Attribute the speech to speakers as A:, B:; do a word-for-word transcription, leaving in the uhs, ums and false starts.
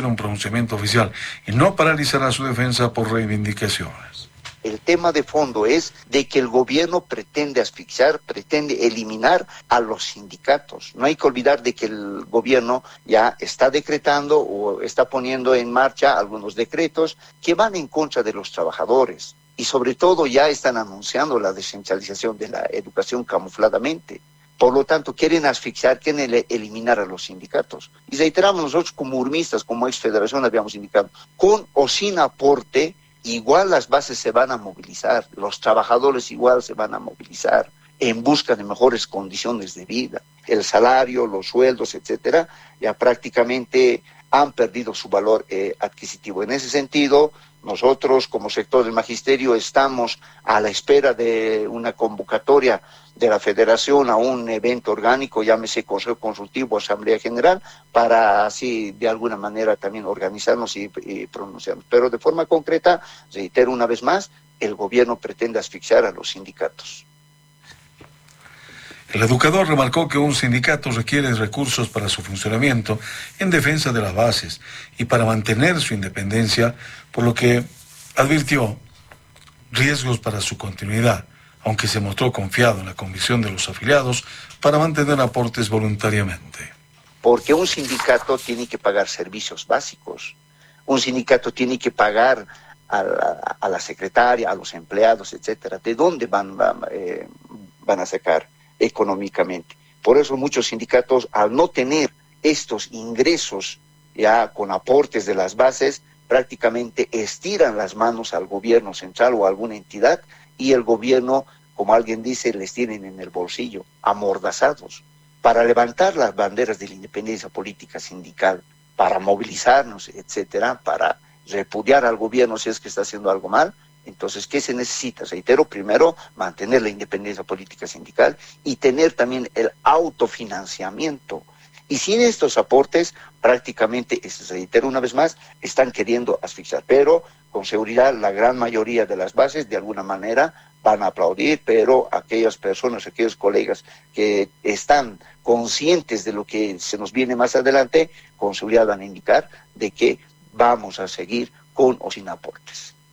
A: espera un pronunciamiento oficial y no paralizará su defensa por reivindicaciones.
B: El tema de fondo es de que el gobierno pretende asfixiar, pretende eliminar a los sindicatos. No hay que olvidar de que el gobierno ya está decretando o está poniendo en marcha algunos decretos que van en contra de los trabajadores. Y sobre todo ya están anunciando la descentralización de la educación camufladamente. Por lo tanto, quieren asfixiar, quieren eliminar a los sindicatos. Y reiteramos, nosotros como urmistas, como ex federación habíamos indicado, con o sin aporte, igual las bases se van a movilizar, los trabajadores igual se van a movilizar en busca de mejores condiciones de vida. El salario, los sueldos, etcétera, ya prácticamente han perdido su valor eh, adquisitivo. En ese sentido, nosotros como sector del magisterio estamos a la espera de una convocatoria de la federación a un evento orgánico, llámese Consejo Consultivo, Asamblea General, para así de alguna manera también organizarnos y, y pronunciarnos. Pero de forma concreta, reitero una vez más, el gobierno pretende asfixiar a los sindicatos.
A: El educador remarcó que un sindicato requiere recursos para su funcionamiento en defensa de las bases y para mantener su independencia, por lo que advirtió riesgos para su continuidad, aunque se mostró confiado en la convicción de los afiliados para mantener aportes voluntariamente.
B: Porque un sindicato tiene que pagar servicios básicos, un sindicato tiene que pagar a la, a la secretaria, a los empleados, etcétera. ¿De dónde van, van, eh, van a sacar económicamente? Por eso muchos sindicatos, al no tener estos ingresos ya con aportes de las bases, prácticamente estiran las manos al gobierno central o a alguna entidad, y el gobierno, como alguien dice, les tienen en el bolsillo, amordazados, para levantar las banderas de la independencia política sindical, para movilizarnos, etcétera, para repudiar al gobierno si es que está haciendo algo mal. Entonces, ¿qué se necesita? Reitero, primero, mantener la independencia política sindical y tener también el autofinanciamiento. Y sin estos aportes, prácticamente, reitero una vez más, están queriendo asfixiar. Pero, con seguridad, la gran mayoría de las bases, de alguna manera, van a aplaudir, pero aquellas personas, aquellos colegas que están conscientes de lo que se nos viene más adelante, con seguridad van a indicar de que vamos a seguir con o sin aportes.